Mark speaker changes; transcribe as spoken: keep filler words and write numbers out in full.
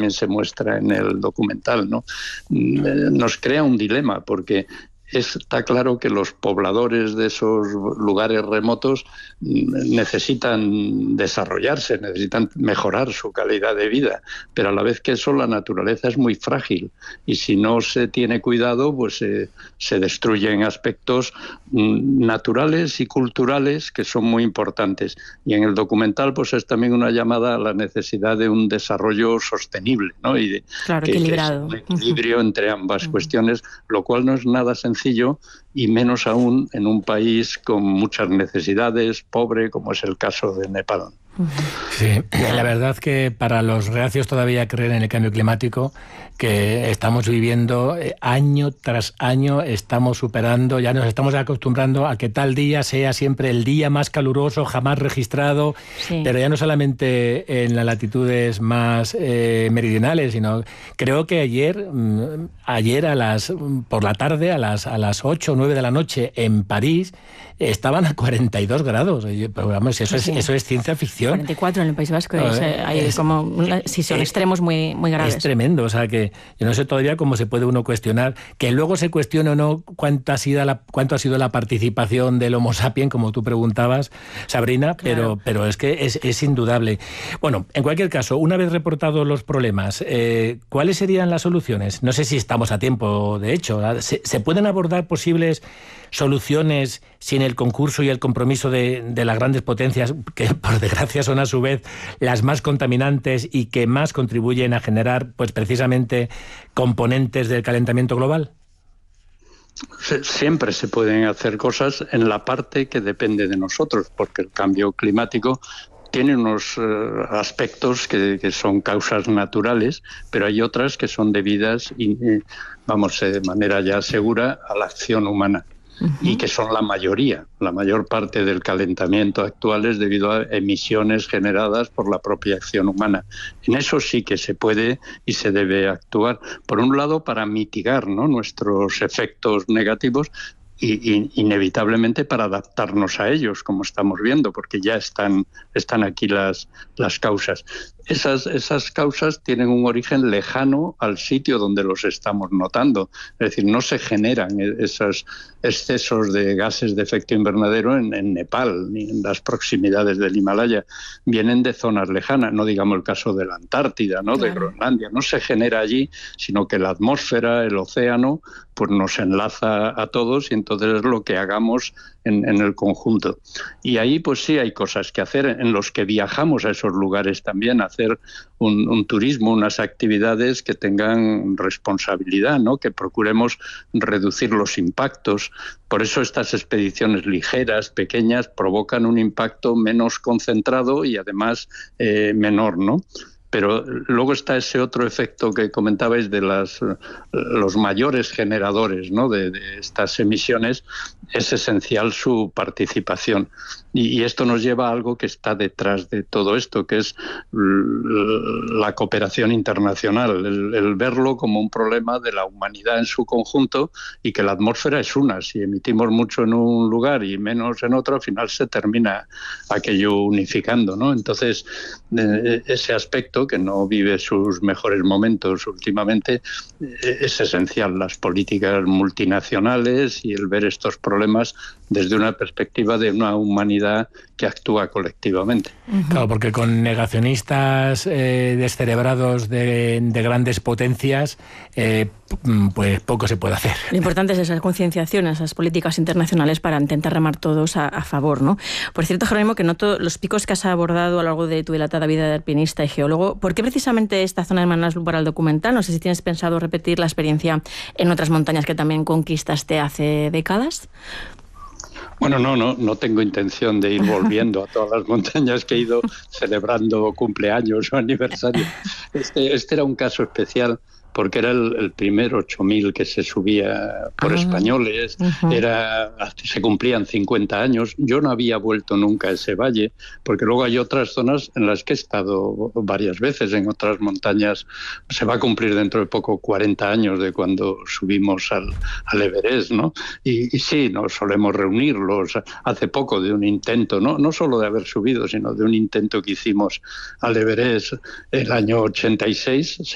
Speaker 1: también se muestra en el documental, ¿no? Nos crea un dilema, porque está claro que los pobladores de esos lugares remotos necesitan desarrollarse, necesitan mejorar su calidad de vida, pero a la vez que eso, la naturaleza es muy frágil y si no se tiene cuidado, pues eh, se destruyen aspectos naturales y culturales que son muy importantes. Y en el documental pues es también una llamada a la necesidad de un desarrollo sostenible, ¿no? Y de,
Speaker 2: claro,
Speaker 1: que,
Speaker 2: equilibrado.
Speaker 1: Que es un equilibrio uh-huh. entre ambas uh-huh. cuestiones, lo cual no es nada sencillo y menos aún en un país con muchas necesidades, pobre, como es el caso de Nepal.
Speaker 3: Sí, la verdad que para los reacios todavía a creer en el cambio climático que estamos viviendo año tras año, estamos superando, ya nos estamos acostumbrando a que tal día sea siempre el día más caluroso jamás registrado, sí. pero ya no solamente en las latitudes más eh, meridionales, sino creo que ayer, ayer a las por la tarde, a las a las ocho o nueve de la noche en París, estaban a cuarenta y dos grados. Pero vamos, eso, sí. es, eso es ciencia ficción.
Speaker 2: cuarenta y cuatro en el País Vasco. Es, eh, hay es, como, sí, son es, extremos muy, muy graves.
Speaker 3: Es tremendo. O sea, que yo no sé todavía cómo se puede uno cuestionar. Que luego se cuestione o no cuánto ha sido la, cuánto ha sido la participación del Homo sapiens, como tú preguntabas, Sabrina, claro. pero, pero es que es, es indudable. Bueno, en cualquier caso, una vez reportados los problemas, eh, ¿cuáles serían las soluciones? No sé si estamos a tiempo, de hecho. ¿Se, se pueden abordar posibles soluciones sin el concurso y el compromiso de, de las grandes potencias, que por desgracia son a su vez las más contaminantes y que más contribuyen a generar pues precisamente componentes del calentamiento global?
Speaker 1: Siempre se pueden hacer cosas en la parte que depende de nosotros, porque el cambio climático tiene unos uh, aspectos que, que son causas naturales, pero hay otras que son debidas, y, y, vamos, de manera ya segura, a la acción humana. Uh-huh. Y que son la mayoría, la mayor parte del calentamiento actual es debido a emisiones generadas por la propia acción humana. En eso sí que se puede y se debe actuar, por un lado para mitigar, ¿no?, nuestros efectos negativos, y, y inevitablemente para adaptarnos a ellos, como estamos viendo, porque ya están, están aquí las, las causas. Esas, esas causas tienen un origen lejano al sitio donde los estamos notando. Es decir, no se generan esos excesos de gases de efecto invernadero en, en Nepal ni en las proximidades del Himalaya. Vienen de zonas lejanas, no digamos el caso de la Antártida, ¿no?, claro. de Groenlandia. No se genera allí, sino que la atmósfera, el océano, pues nos enlaza a todos y entonces es lo que hagamos en, en el conjunto. Y ahí pues sí hay cosas que hacer, en los que viajamos a esos lugares también, hacer un, un turismo, unas actividades que tengan responsabilidad, ¿no?, que procuremos reducir los impactos. Por eso estas expediciones ligeras, pequeñas, provocan un impacto menos concentrado y además eh, menor, ¿no? Pero luego está ese otro efecto que comentabais de las, los mayores generadores, ¿no?, de, de estas emisiones. Es esencial su participación. Y, y esto nos lleva a algo que está detrás de todo esto, que es la cooperación internacional, el, el verlo como un problema de la humanidad en su conjunto, y que la atmósfera es una. Si emitimos mucho en un lugar y menos en otro, al final se termina aquello unificando, ¿no? Entonces, eh, ese aspecto, que no vive sus mejores momentos últimamente, eh, es esencial. Las políticas multinacionales y el ver estos problemas desde una perspectiva de una humanidad que actúa colectivamente.
Speaker 3: Claro, porque con negacionistas eh, descerebrados de, de grandes potencias, eh, pues poco se puede hacer.
Speaker 2: Lo importante es esa concienciación, esas políticas internacionales para intentar remar todos a, a favor, ¿no? Por cierto, Jerónimo, que noto los picos que has abordado a lo largo de tu dilatada vida de alpinista y geólogo. ¿Por qué precisamente esta zona de Manaslu para el documental? No sé si tienes pensado repetir la experiencia en otras montañas que también conquistaste hace décadas.
Speaker 1: Bueno, no, no, no tengo intención de ir volviendo a todas las montañas que he ido celebrando cumpleaños o aniversarios. Este, este era un caso especial porque era el, el primer ocho mil que se subía por ah, españoles, uh-huh. era, se cumplían cincuenta años. Yo no había vuelto nunca a ese valle, porque luego hay otras zonas en las que he estado varias veces, en otras montañas. Se va a cumplir dentro de poco cuarenta años de cuando subimos al, al Everest, ¿no? Y, y sí, nos solemos reunirlos. Hace poco de un intento, ¿no? no solo de haber subido, sino de un intento que hicimos al Everest el año ochenta y seis,